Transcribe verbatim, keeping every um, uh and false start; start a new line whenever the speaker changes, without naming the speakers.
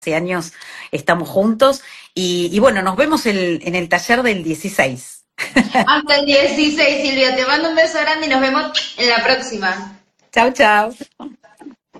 hace años estamos juntos y, y bueno, nos vemos el- en el taller del dieciséis.
Hasta el dieciséis, Silvia. Te mando un beso grande y nos vemos en la próxima.
Chau, chau.